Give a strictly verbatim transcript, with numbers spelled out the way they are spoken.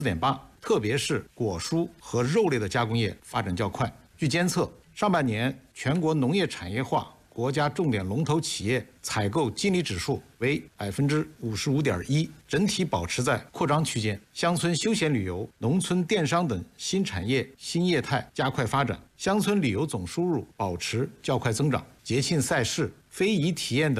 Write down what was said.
四点八，特别是果蔬和肉类的加工业发展较快。据监测，上半年全国农业产业化国家重点龙头企业采购经理指数为百分之五十五点一，整体保持在扩张区间。乡村休闲旅游、农村电商等新产业新业态加快发展，乡村旅游总收入保持较快增长。节庆赛事、非遗体验等